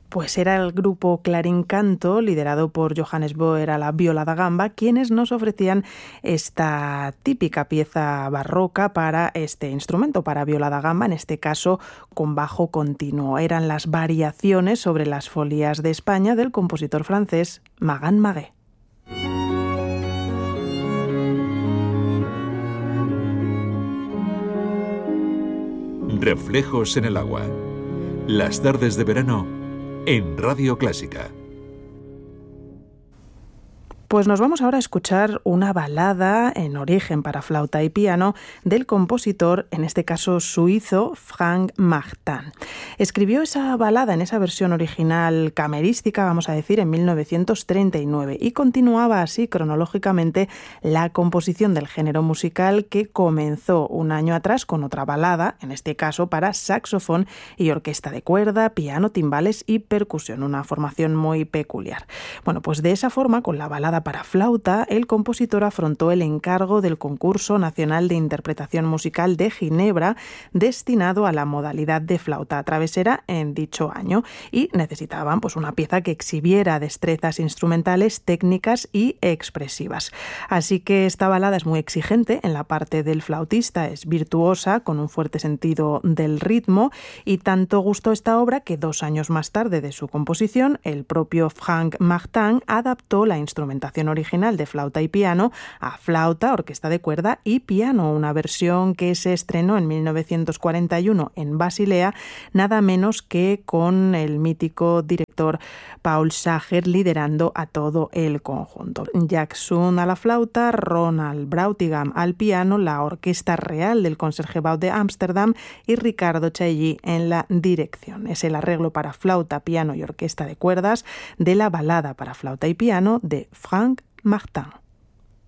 Pues era el grupo Clarín Canto, liderado por Johannes Boer a la viola da gamba, quienes nos ofrecían esta típica pieza barroca para este instrumento, para viola da gamba, en este caso con bajo continuo. Eran las variaciones sobre las folias de España del compositor francés Magan Magué. Reflejos en el agua. Las tardes de verano en Radio Clásica. Pues nos vamos ahora a escuchar una balada en origen para flauta y piano del compositor, en este caso suizo, Frank Martin. Escribió esa balada en esa versión original camerística, vamos a decir, en 1939 y continuaba así cronológicamente la composición del género musical que comenzó un año atrás con otra balada, en este caso para saxofón y orquesta de cuerda, piano, timbales y percusión, una formación muy peculiar. Bueno, pues de esa forma, con la balada para flauta, el compositor afrontó el encargo del Concurso Nacional de Interpretación Musical de Ginebra, destinado a la modalidad de flauta travesera en dicho año, y necesitaban pues una pieza que exhibiera destrezas instrumentales, técnicas y expresivas. Así que esta balada es muy exigente en la parte del flautista, es virtuosa, con un fuerte sentido del ritmo, y tanto gustó esta obra que 2 años más tarde de su composición, el propio Frank Martin adaptó la instrumentación original de flauta y piano a flauta, orquesta de cuerda y piano, una versión que se estrenó en 1941 en Basilea, nada menos que con el mítico director Paul Sager liderando a todo el conjunto. Jack Soon a la flauta, Ronald Brautigam al piano, la Orquesta Real del Concertgebouw de Ámsterdam y Ricardo Chailly en la dirección. Es el arreglo para flauta, piano y orquesta de cuerdas de la balada para flauta y piano de Frank Martin.